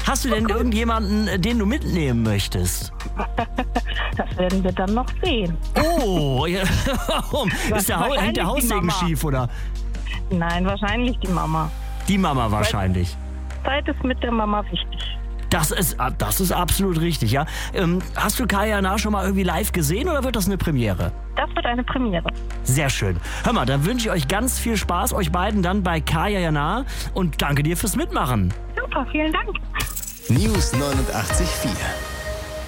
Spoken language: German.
Hast du denn irgendjemanden, den du mitnehmen möchtest? Das werden wir dann noch sehen. Oh, ja, warum? Hängt der Haussegen schief, oder? Nein, wahrscheinlich die Mama. Die Mama wahrscheinlich. Zeit ist mit der Mama wichtig. Das ist absolut richtig, ja. Hast du Kaya Jana schon mal irgendwie live gesehen oder wird das eine Premiere? Das wird eine Premiere. Sehr schön. Hör mal, dann wünsche ich euch ganz viel Spaß, euch beiden dann bei Kaya Jana und danke dir fürs Mitmachen. Super, vielen Dank. News 89.4